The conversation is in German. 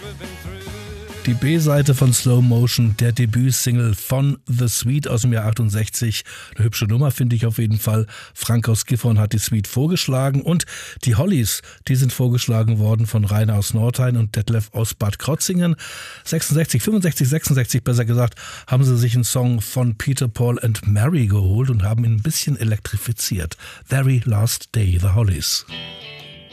Die B-Seite von Slow Motion, der Debütsingle von The Sweet aus dem Jahr 68. Eine hübsche Nummer, finde ich auf jeden Fall. Frank aus Gifhorn hat die Sweet vorgeschlagen und die Hollies, die sind vorgeschlagen worden von Rainer aus Nordrhein und Detlef aus Bad Krotzingen. 66 besser gesagt, haben sie sich einen Song von Peter, Paul and Mary geholt und haben ihn ein bisschen elektrifiziert. Very Last Day, The Hollies.